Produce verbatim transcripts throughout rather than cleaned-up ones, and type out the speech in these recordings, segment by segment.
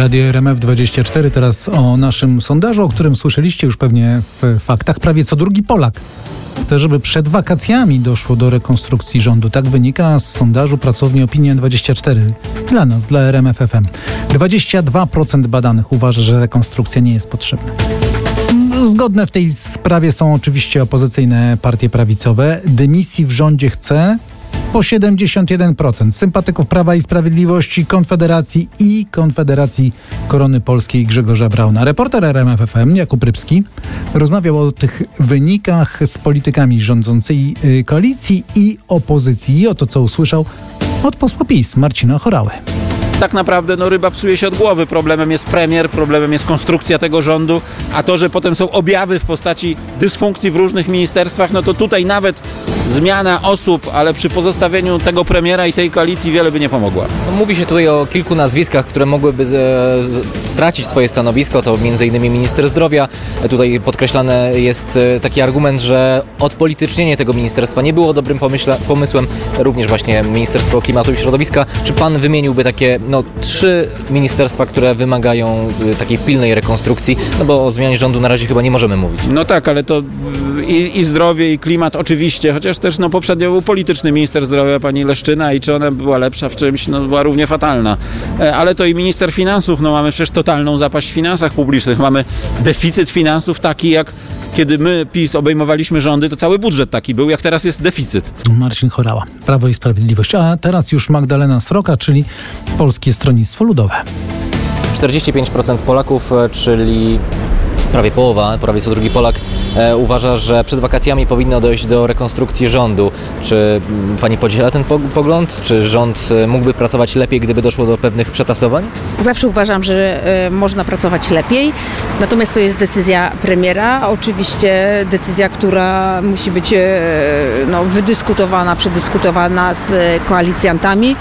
Radio R M F dwadzieścia cztery, teraz o naszym sondażu, o którym słyszeliście już pewnie w faktach. Prawie co drugi Polak chce, żeby przed wakacjami doszło do rekonstrukcji rządu. Tak wynika z sondażu pracowni Opinia dwadzieścia cztery. Dla nas, dla R M F F M. dwadzieścia dwa procent badanych uważa, że rekonstrukcja nie jest potrzebna. Zgodne w tej sprawie są oczywiście opozycyjne partie prawicowe. Dymisji w rządzie chce po siedemdziesiąt jeden procent sympatyków Prawa i Sprawiedliwości, Konfederacji i Konfederacji Korony Polskiej Grzegorza Brauna. Reporter R M F F M Jakub Rybski rozmawiał o tych wynikach z politykami rządzącej koalicji i opozycji. I oto co usłyszał od posła PiS Marcina Horały. Tak naprawdę no, ryba psuje się od głowy. Problemem jest premier, problemem jest konstrukcja tego rządu, a to, że potem są objawy w postaci dysfunkcji w różnych ministerstwach, no to tutaj nawet zmiana osób, ale przy pozostawieniu tego premiera i tej koalicji wiele by nie pomogła. No, mówi się tutaj o kilku nazwiskach, które mogłyby z, z, stracić swoje stanowisko. To między innymi minister zdrowia. Tutaj podkreślany jest taki argument, że odpolitycznienie tego ministerstwa nie było dobrym pomyśle, pomysłem. Również właśnie Ministerstwo Klimatu i Środowiska. Czy pan wymieniłby takie no, trzy ministerstwa, które wymagają y, takiej pilnej rekonstrukcji? No bo o zmianie rządu na razie chyba nie możemy mówić. No tak, ale to i, i zdrowie, i klimat oczywiście, chociaż też no, poprzednio był polityczny minister zdrowia, pani Leszczyna, i czy ona była lepsza w czymś, no była równie fatalna. E, ale to i minister finansów, no mamy przecież totalną zapaść w finansach publicznych, mamy deficyt finansów taki jak kiedy my, PiS, obejmowaliśmy rządy, to cały budżet taki był, jak teraz jest deficyt. Marcin Horała, Prawo i Sprawiedliwość. A teraz już Magdalena Sroka, czyli Polskie Stronnictwo Ludowe. czterdzieści pięć procent Polaków, czyli prawie połowa, prawie co drugi Polak e, uważa, że przed wakacjami powinno dojść do rekonstrukcji rządu. Czy pani podziela ten pogląd? Czy rząd mógłby pracować lepiej, gdyby doszło do pewnych przetasowań? Zawsze uważam, że e, można pracować lepiej. Natomiast to jest decyzja premiera. Oczywiście decyzja, która musi być e, no, wydyskutowana, przedyskutowana z koalicjantami.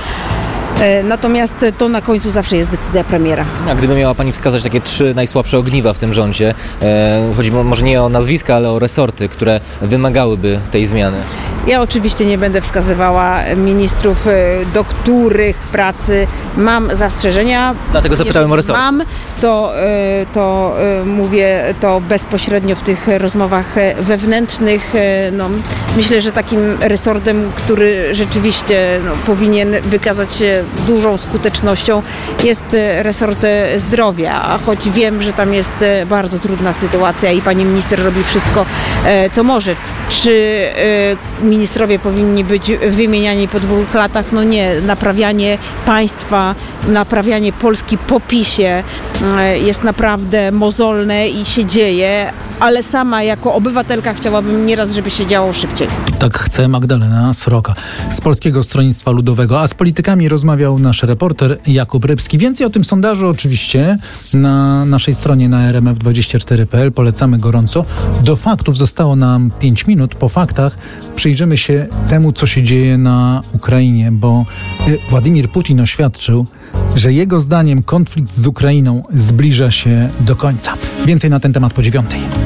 Natomiast to na końcu zawsze jest decyzja premiera. A gdyby miała pani wskazać takie trzy najsłabsze ogniwa w tym rządzie, e, chodzi może nie o nazwiska, ale o resorty, które wymagałyby tej zmiany. Ja oczywiście nie będę wskazywała ministrów, do których pracy mam zastrzeżenia. Dlatego zapytałem o resort. Mam, to, to mówię to bezpośrednio w tych rozmowach wewnętrznych. No, myślę, że takim resortem, który rzeczywiście no, powinien wykazać się dużą skutecznością, jest resort zdrowia, choć wiem, że tam jest bardzo trudna sytuacja i pani minister robi wszystko, co może. Czy ministrowie powinni być wymieniani po dwóch latach? No nie. Naprawianie państwa, naprawianie Polski po PiSie jest naprawdę mozolne i się dzieje, ale sama jako obywatelka chciałabym nieraz, żeby się działo szybciej. Tak chce Magdalena Sroka z Polskiego Stronnictwa Ludowego, a z politykami rozmawiał nasz reporter Jakub Rybski. Więcej o tym sondażu oczywiście na naszej stronie na r m f dwadzieścia cztery kropka p l. Polecamy gorąco. Do faktów zostało nam pięć minut. Po faktach przyjrzymy się temu, co się dzieje na Ukrainie, bo Władimir Putin oświadczył, że jego zdaniem konflikt z Ukrainą zbliża się do końca. Więcej na ten temat po dziewiątej.